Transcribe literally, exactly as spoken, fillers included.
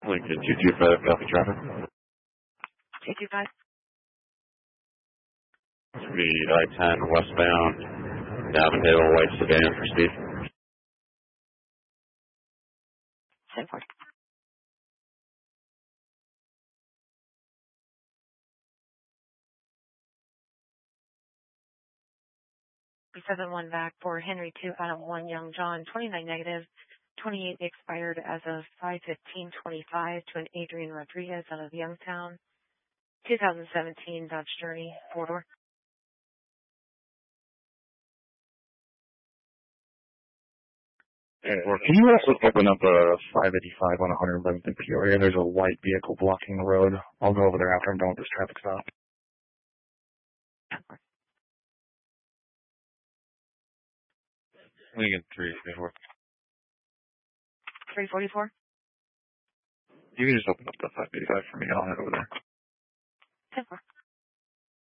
Lincoln two two five, copy traffic. two two five. This would be I ten westbound, Navajalo, white sedan for Steve. ten four. seven one back for Henry two out of one Young John, twenty-nine negative, twenty-eight expired as of five fifteen twenty-five to an Adrian Rodriguez out of Youngtown, two thousand seventeen Dodge Journey, four door. Or can you also open up a five eighty-five on one eleventh in Peoria? There's a white vehicle blocking the road. I'll go over there after I'm done with this traffic stop. Lincoln three forty-four. three forty-four? You can just open up the five eighty-five for me. I'll head over there.